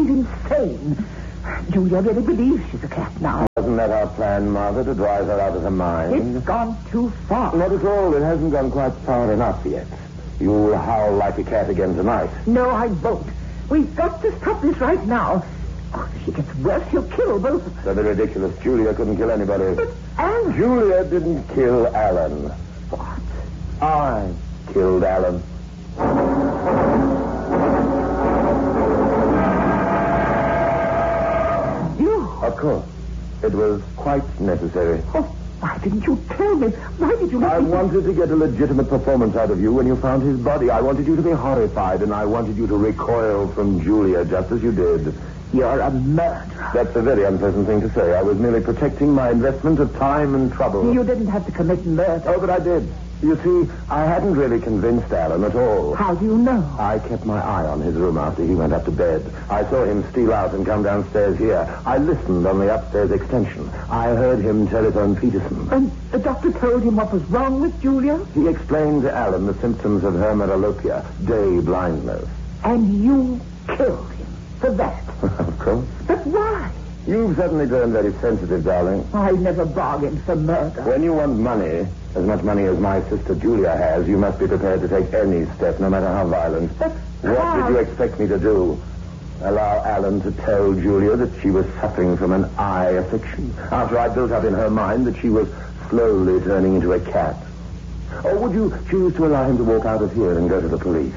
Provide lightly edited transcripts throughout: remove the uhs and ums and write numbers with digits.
quite insane. Julia really believes she's a cat now. Wasn't that our plan, Martha, to drive her out of her mind? It's gone too far. Not at all. It hasn't gone quite far enough yet. You'll howl like a cat again tonight. No, I won't. We've got to stop this right now. Oh, if she gets worse, she'll kill both of us. That'd be ridiculous. Julia couldn't kill anybody. But Alan... Julia didn't kill Alan. What? I killed Alan. You? Of course. It was quite necessary. Oh, why didn't you tell me? Why did you let I me... wanted to get a legitimate performance out of you when you found his body. I wanted you to be horrified, and I wanted you to recoil from Julia, just as you did. You're a murderer. That's a very unpleasant thing to say. I was merely protecting my investment of time and trouble. You didn't have to commit murder. Oh, but I did. You see, I hadn't really convinced Alan at all. How do you know? I kept my eye on his room after he went up to bed. I saw him steal out and come downstairs here. I listened on the upstairs extension. I heard him telephone Peterson. And the doctor told him what was wrong with Julia? He explained to Alan the symptoms of her metalopia, day blindness. And you killed him for that? Of course. But why? You've suddenly turned very sensitive, darling. I never bargained for murder. When you want money, as much money as my sister Julia has, you must be prepared to take any step, no matter how violent. But what did you expect me to do? Allow Alan to tell Julia that she was suffering from an eye affliction, after I built up in her mind that she was slowly turning into a cat? Or would you choose to allow him to walk out of here and go to the police?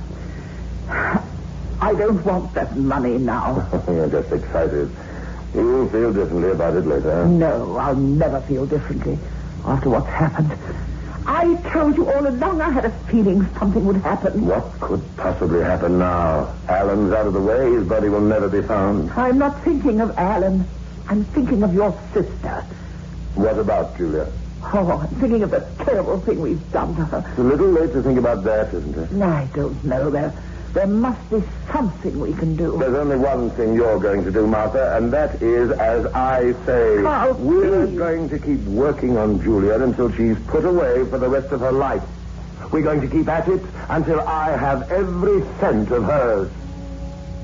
I don't want that money now. You're just excited. You'll feel differently about it later. No, I'll never feel differently after what's happened. I told you all along I had a feeling something would happen. What could possibly happen now? Alan's out of the way. His body will never be found. I'm not thinking of Alan. I'm thinking of your sister. What about Julia? Oh, I'm thinking of the terrible thing we've done to her. It's a little late to think about that, isn't it? I don't know. There must be something we can do. There's only one thing you're going to do, Martha, and that is as I say. Carl, we're please. going to keep working on Julia until she's put away for the rest of her life. We're going to keep at it until I have every cent of hers.